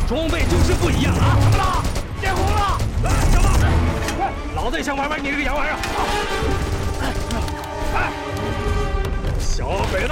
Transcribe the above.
装备就是不一样啊！怎么了？见红了！小子，快，老子也想玩玩你这个洋玩意儿！